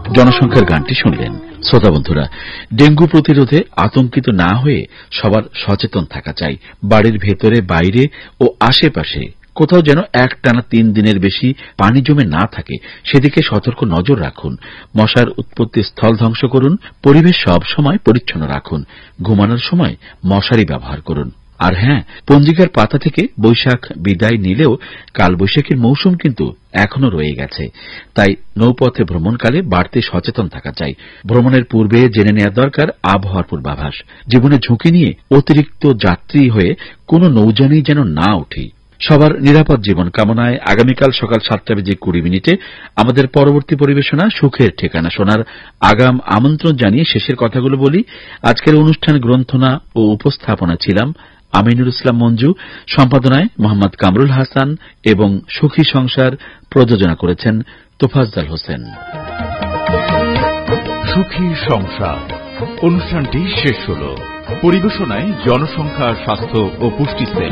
জনসংখ্যার গানটি শুনলেন। শ্রোতা বন্ধুরা, ডেঙ্গু প্রতিরোধে আতঙ্কিত না হয়ে সবার সচেতন থাকা চাই। বাড়ির ভেতরে, বাইরে ও আশেপাশে কোথাও যেন একটানা 3 দিনের বেশি পানি জমে না থাকে, সেদিকে সতর্ক নজর রাখুন। মশার উৎপত্তি স্থল ধ্বংস করুন। পরিবেশ সব সময় পরিচ্ছন্ন রাখুন। ঘুমানোর সময় মশারি ব্যবহার করুন। আর হ্যাঁ, পঞ্জিকার পাতা থেকে বৈশাখ বিদায় নিলেও কালবৈশাখীর মৌসুম কিন্তু এখনো রয়ে গেছে। তাই নৌপথে ভ্রমণকালে বাড়তি সচেতন থাকা চাই। ভ্রমণের পূর্বে জেনে নেওয়া দরকার আবহাওয়ার পূর্বাভাস। জীবনে ঝুঁকি নিয়ে অতিরিক্ত যাত্রী হয়ে কোনো নৌযানেই যেন না উঠি। সবার নিরাপদ জীবন কামনায় আগামীকাল সকাল 7:20 আমাদের পরবর্তী পরিবেশনা সুখের ঠিকানা শোনার আগাম আমন্ত্রণ জানিয়ে শেষের কথাগুলো বলি। আজকের অনুষ্ঠান গ্রন্থনা ও উপস্থাপনা ছিলাম আমিনুল ইসলাম মঞ্জু, সম্পাদনায় মোহাম্মদ কামরুল হাসান এবং সুখী সংসার প্রযোজনা করেছেন তোফাজ্জল হোসেন। সুখী সংসার অনুষ্ঠানটি শেষ হল। পরিবেশনায় জনসংখ্যা, স্বাস্থ্য ও পুষ্টি সেল।